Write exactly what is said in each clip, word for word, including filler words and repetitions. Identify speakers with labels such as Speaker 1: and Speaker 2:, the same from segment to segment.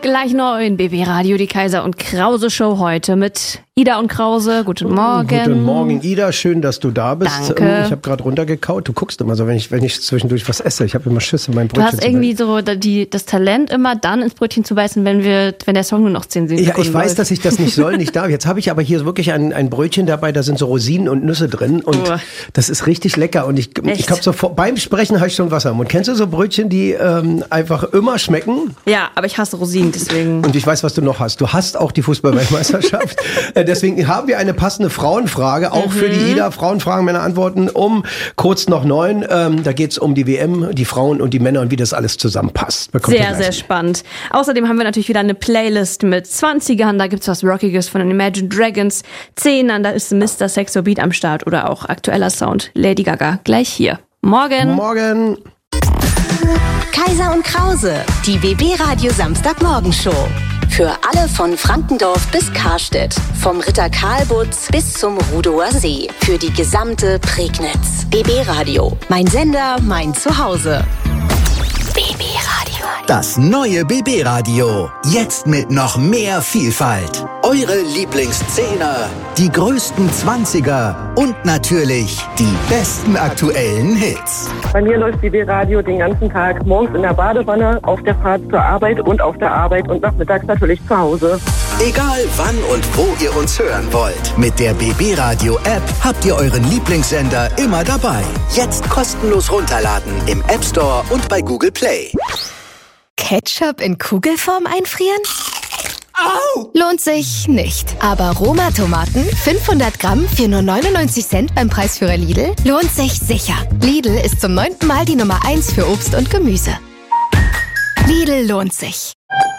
Speaker 1: Gleich neun, B B Radio, die Kaiser und Krause Show heute mit Ida und Krause. Guten Morgen.
Speaker 2: Guten Morgen, Ida. Schön, dass du da bist.
Speaker 1: Danke.
Speaker 2: Ich habe gerade runtergekaut. Du guckst immer so, wenn ich, wenn ich zwischendurch was esse. Ich habe immer Schiss in meinem Brötchen.
Speaker 1: Du hast irgendwie so die, das Talent, immer dann ins Brötchen zu beißen, wenn wir, wenn der Song nur noch zehn Sekunden
Speaker 2: Ja, ich weiß,
Speaker 1: läuft.
Speaker 2: dass ich das nicht soll, nicht darf. Jetzt habe ich aber hier wirklich ein, ein Brötchen dabei, da sind so Rosinen und Nüsse drin und
Speaker 1: Oh.
Speaker 2: das ist richtig lecker. Und ich, ich habe so vor, beim Sprechen habe ich schon Wasser im Mund. Kennst du so Brötchen, die ähm, einfach immer schmecken?
Speaker 1: Ja, aber ich hasse Rosinen, deswegen.
Speaker 2: Und ich weiß, was du noch hast. Du hast auch die Fußball-Weltmeisterschaft. äh, deswegen haben wir eine passende Frauenfrage, auch mhm. für die Ida. Frauenfragen, Männer antworten um kurz noch neun. Ähm, da geht's um die W M, die Frauen und die Männer und wie das alles zusammenpasst.
Speaker 1: Sehr, sehr spannend. Außerdem haben wir natürlich wieder eine Playlist mit zwanzigern. Da gibt's was Rockiges von den Imagine Dragons. Zehnern, da ist Mister Sexo Beat am Start oder auch aktueller Sound Lady Gaga. Gleich hier. Morgen.
Speaker 2: Morgen.
Speaker 3: Kaiser und Krause, die B B Radio Samstagmorgenshow. Für alle von Frankendorf bis Karstedt, vom Ritter Karlbutz bis zum Rudower See. Für die gesamte Prignitz. B B Radio, mein Sender, mein Zuhause. B B Radio.
Speaker 4: Das neue B B Radio. Jetzt mit noch mehr Vielfalt. Eure Lieblingszehner, die größten Zwanziger und natürlich die besten aktuellen Hits.
Speaker 5: Bei mir läuft B B Radio den ganzen Tag, morgens in der Badewanne, auf der Fahrt zur Arbeit und auf der Arbeit und nachmittags natürlich zu Hause.
Speaker 4: Egal wann und wo ihr uns hören wollt, mit der B B Radio App habt ihr euren Lieblingssender immer dabei. Jetzt kostenlos runterladen im App Store und bei Google Play.
Speaker 6: Ketchup in Kugelform einfrieren?
Speaker 4: Au!
Speaker 6: Lohnt sich nicht. Aber Roma-Tomaten, fünfhundert Gramm für nur neunundneunzig Cent beim Preisführer Lidl, lohnt sich sicher. Lidl ist zum neunten Mal die Nummer eins für Obst und Gemüse. Lidl lohnt sich.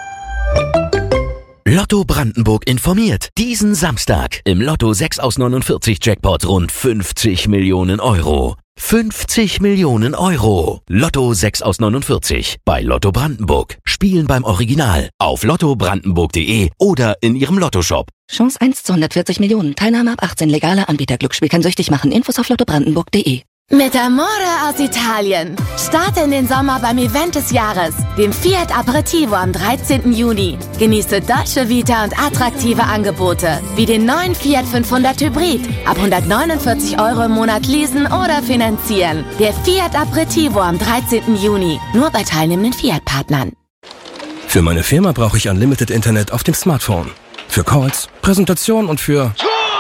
Speaker 7: Lotto Brandenburg informiert. Diesen Samstag im Lotto sechs aus neunundvierzig Jackpot rund fünfzig Millionen Euro. fünfzig Millionen Euro. Lotto sechs aus neunundvierzig. Bei Lotto Brandenburg. Spielen beim Original. Auf lotto brandenburg punkt de oder in ihrem Lottoshop.
Speaker 8: Chance eins zu hundertvierzig Millionen. Teilnahme ab achtzehn. Legaler Anbieter. Glücksspiel kann süchtig machen. Infos auf lotto brandenburg punkt de.
Speaker 6: Mit Amore aus Italien. Starte in den Sommer beim Event des Jahres, dem Fiat Aperitivo am dreizehnten Juni. Genieße Dolce Vita und attraktive Angebote, wie den neuen Fiat fünfhundert Hybrid. Ab hundertneunundvierzig Euro im Monat leasen oder finanzieren. Der Fiat Aperitivo am dreizehnten Juni. Nur bei teilnehmenden Fiat-Partnern.
Speaker 9: Für meine Firma brauche ich Unlimited Internet auf dem Smartphone. Für Calls, Präsentation und für...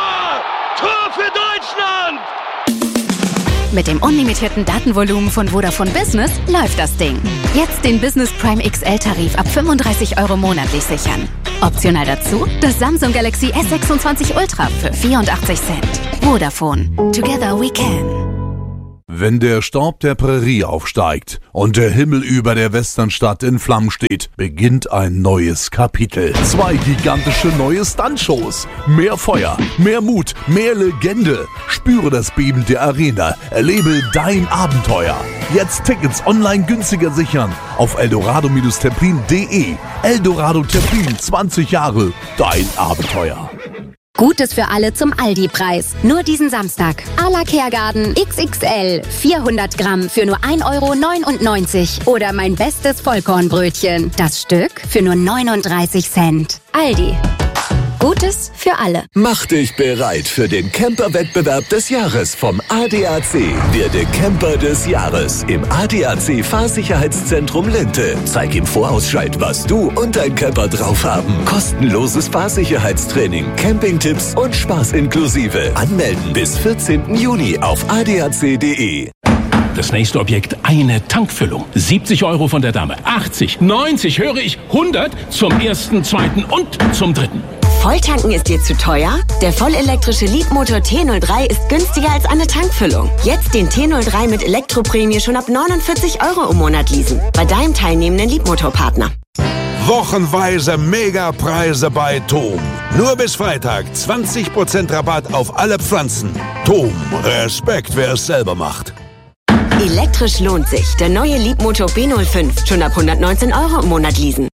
Speaker 10: Mit dem unlimitierten Datenvolumen von Vodafone Business läuft das Ding. Jetzt den Business Prime X L-Tarif ab fünfunddreißig Euro monatlich sichern. Optional dazu das Samsung Galaxy S sechsundzwanzig Ultra für vierundachtzig Cent. Vodafone. Together we can.
Speaker 11: Wenn der Staub der Prärie aufsteigt und der Himmel über der Westernstadt in Flammen steht, beginnt ein neues Kapitel. Zwei gigantische neue Stuntshows. Mehr Feuer, mehr Mut, mehr Legende. Spüre das Beben der Arena. Erlebe dein Abenteuer. Jetzt Tickets online günstiger sichern auf eldorado Templin punkt de. Eldorado Templin, zwanzig Jahre. Dein Abenteuer.
Speaker 12: Gutes für alle zum Aldi-Preis. Nur diesen Samstag. A la Kehrgarten X X L. vierhundert Gramm für nur ein Euro neunundneunzig. Oder mein bestes Vollkornbrötchen. Das Stück für nur neununddreißig Cent. Aldi. Gutes für alle.
Speaker 4: Mach dich bereit für den Camper-Wettbewerb des Jahres vom A D A C. Werde Camper des Jahres im A D A C Fahrsicherheitszentrum Linte. Zeig im Vorausscheid, was du und dein Camper drauf haben. Kostenloses Fahrsicherheitstraining, Campingtipps und Spaß inklusive. Anmelden bis vierzehnten Juni auf a d a c punkt de.
Speaker 13: Das nächste Objekt, eine Tankfüllung. siebzig Euro von der Dame. achtzig, neunzig, höre ich, hundert zum ersten, zweiten und zum dritten.
Speaker 3: Volltanken ist dir zu teuer? Der vollelektrische Leadmotor T null drei ist günstiger als eine Tankfüllung. Jetzt den T null drei mit Elektroprämie schon ab neunundvierzig Euro im Monat leasen. Bei deinem teilnehmenden Leadmotorpartner.
Speaker 14: Wochenweise Megapreise bei Tom. Nur bis Freitag zwanzig Prozent Rabatt auf alle Pflanzen. Tom, Respekt, wer es selber macht.
Speaker 3: Elektrisch lohnt sich. Der neue Leadmotor B null fünf. Schon ab hundertneunzehn Euro im Monat leasen.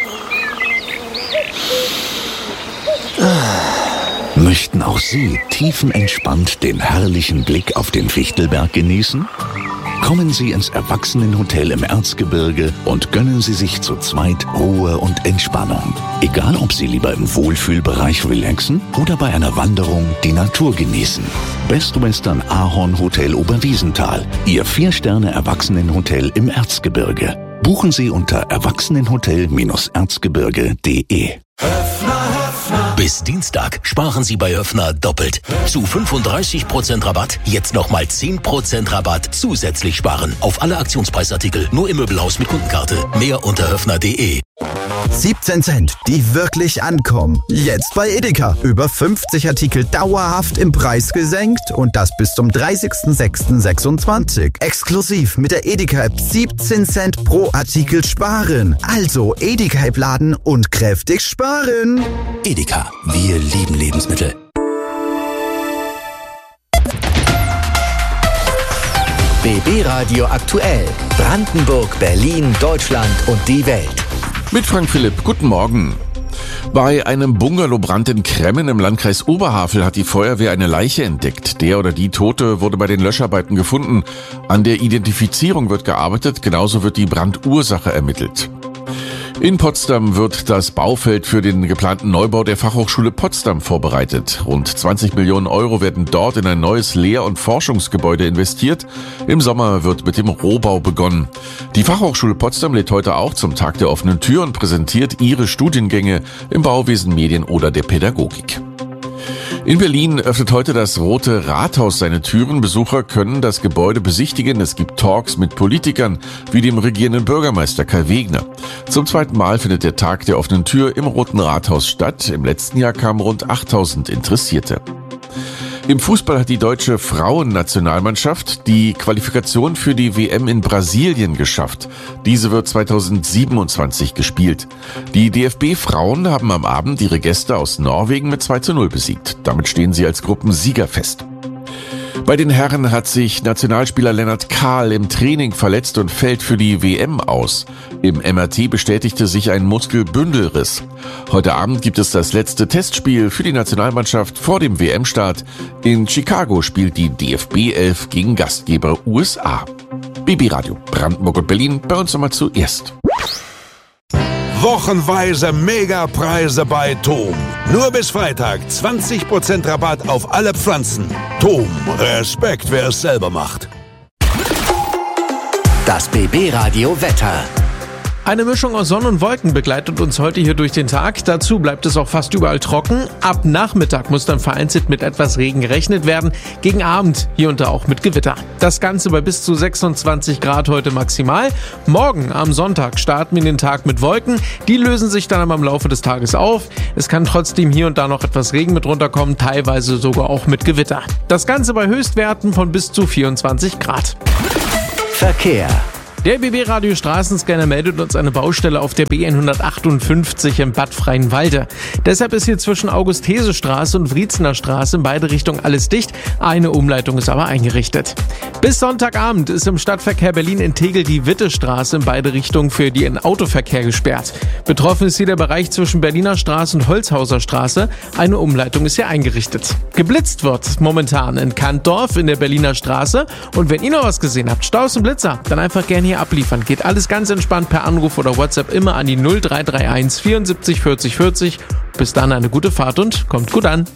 Speaker 15: Möchten auch Sie tiefenentspannt den herrlichen Blick auf den Fichtelberg genießen?
Speaker 4: Kommen Sie ins Erwachsenenhotel im Erzgebirge und gönnen Sie sich zu zweit Ruhe und Entspannung. Egal, ob Sie lieber im Wohlfühlbereich relaxen oder bei einer Wanderung die Natur genießen. Best Western Ahorn Hotel Oberwiesenthal. Ihr Vier-Sterne-Erwachsenenhotel im Erzgebirge. Buchen Sie unter erwachsenenhotel erzgebirge punkt de.
Speaker 15: Bis Dienstag sparen Sie bei Höffner doppelt. Zu fünfunddreißig Prozent Rabatt, jetzt nochmal zehn Prozent Rabatt zusätzlich sparen. Auf alle Aktionspreisartikel, nur im Möbelhaus mit Kundenkarte. Mehr unter höffner punkt de.
Speaker 16: siebzehn Cent, die wirklich ankommen. Jetzt bei Edeka. Über fünfzig Artikel dauerhaft im Preis gesenkt und das bis zum dreißigsten sechsten sechsundzwanzig. Exklusiv mit der Edeka-App siebzehn Cent pro Artikel sparen. Also Edeka-App laden und kräftig sparen.
Speaker 15: Edeka, wir lieben Lebensmittel.
Speaker 17: B B Radio aktuell. Brandenburg, Berlin, Deutschland und die Welt.
Speaker 18: Mit Frank Philipp, guten Morgen. Bei einem Bungalowbrand in Kremmen im Landkreis Oberhavel hat die Feuerwehr eine Leiche entdeckt. Der oder die Tote wurde bei den Löscharbeiten gefunden. An der Identifizierung wird gearbeitet, genauso wird die Brandursache ermittelt. In Potsdam wird das Baufeld für den geplanten Neubau der Fachhochschule Potsdam vorbereitet. Rund zwanzig Millionen Euro werden dort in ein neues Lehr- und Forschungsgebäude investiert. Im Sommer wird mit dem Rohbau begonnen. Die Fachhochschule Potsdam lädt heute auch zum Tag der offenen Tür und präsentiert ihre Studiengänge im Bauwesen, Medien oder der Pädagogik. In Berlin öffnet heute das Rote Rathaus seine Türen. Besucher können das Gebäude besichtigen. Es gibt Talks mit Politikern wie dem regierenden Bürgermeister Kai Wegner. Zum zweiten Mal findet der Tag der offenen Tür im Roten Rathaus statt. Im letzten Jahr kamen rund achttausend Interessierte. Im Fußball hat die deutsche Frauennationalmannschaft die Qualifikation für die W M in Brasilien geschafft. Diese wird zweitausendsiebenundzwanzig gespielt. Die D F B-Frauen haben am Abend ihre Gäste aus Norwegen mit zwei zu null besiegt. Damit stehen sie als Gruppensieger fest. Bei den Herren hat sich Nationalspieler Lennart Kahl im Training verletzt und fällt für die W M aus. Im M R T bestätigte sich ein Muskelbündelriss. Heute Abend gibt es das letzte Testspiel für die Nationalmannschaft vor dem W M-Start. In Chicago spielt die D F B elf gegen Gastgeber U S A. B B Radio Brandenburg und Berlin, bei uns nochmal zuerst.
Speaker 14: Wochenweise Megapreise bei Tom. Nur bis Freitag zwanzig Prozent Rabatt auf alle Pflanzen. Tom, Respekt, wer es selber macht.
Speaker 17: Das B B Radio Wetter.
Speaker 19: Eine Mischung aus Sonne und Wolken begleitet uns heute hier durch den Tag. Dazu bleibt es auch fast überall trocken. Ab Nachmittag muss dann vereinzelt mit etwas Regen gerechnet werden. Gegen Abend hier und da auch mit Gewitter. Das Ganze bei bis zu sechsundzwanzig Grad heute maximal. Morgen am Sonntag starten wir den Tag mit Wolken. Die lösen sich dann aber im Laufe des Tages auf. Es kann trotzdem hier und da noch etwas Regen mit runterkommen, teilweise sogar auch mit Gewitter. Das Ganze bei Höchstwerten von bis zu vierundzwanzig Grad.
Speaker 17: Verkehr.
Speaker 19: Der B B-Radio Straßenscanner meldet uns eine Baustelle auf der B hundertachtundfünfzig in Bad Freienwalde. Deshalb ist hier zwischen August-Hese-Straße und Wriezener Straße in beide Richtungen alles dicht. Eine Umleitung ist aber eingerichtet. Bis Sonntagabend ist im Stadtverkehr Berlin in Tegel die Wittestraße in beide Richtungen für den Autoverkehr gesperrt. Betroffen ist hier der Bereich zwischen Berliner Straße und Holzhauser Straße. Eine Umleitung ist hier eingerichtet. Geblitzt wird momentan in Kantdorf in der Berliner Straße. Und wenn ihr noch was gesehen habt, Staus und Blitzer, dann einfach gerne hier abliefern. Geht alles ganz entspannt per Anruf oder WhatsApp immer an die null drei drei eins vierundsiebzig vierzig vierzig. Bis dann eine gute Fahrt und kommt gut an.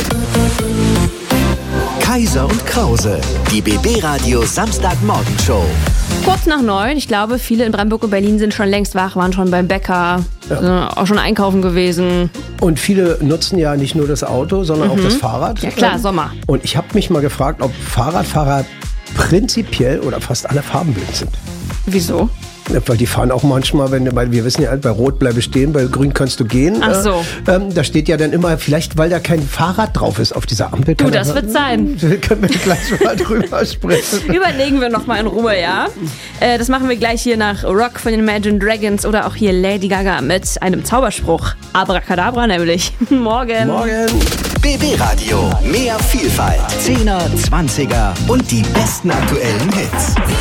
Speaker 17: Kaiser und Krause, die B B-Radio Samstagmorgenshow.
Speaker 1: Kurz nach neun. Ich glaube, viele in Brandenburg und Berlin sind schon längst wach, waren schon beim Bäcker, ja. sind auch schon einkaufen gewesen.
Speaker 2: Und viele nutzen ja nicht nur das Auto, sondern mhm. auch das Fahrrad.
Speaker 1: Ja klar, Sommer.
Speaker 2: Und ich habe mich mal gefragt, ob Fahrradfahrer prinzipiell oder fast alle farbenblind sind.
Speaker 1: Wieso?
Speaker 2: Ja, weil die fahren auch manchmal, wenn weil wir wissen ja, bei Rot bleibe stehen, bei Grün kannst du gehen.
Speaker 1: Ach so.
Speaker 2: Äh, ähm, da steht ja dann immer, vielleicht weil da kein Fahrrad drauf ist auf dieser Ampel.
Speaker 1: Du, das wird sein.
Speaker 2: Können wir gleich mal drüber sprechen.
Speaker 1: Überlegen wir noch mal in Ruhe, ja? Äh, das machen wir gleich hier nach Rock von den Imagine Dragons oder auch hier Lady Gaga mit einem Zauberspruch. Abracadabra nämlich. Morgen.
Speaker 2: Morgen.
Speaker 17: B B-Radio. Mehr Vielfalt. Zehner, Zwanziger und die besten aktuellen Hits.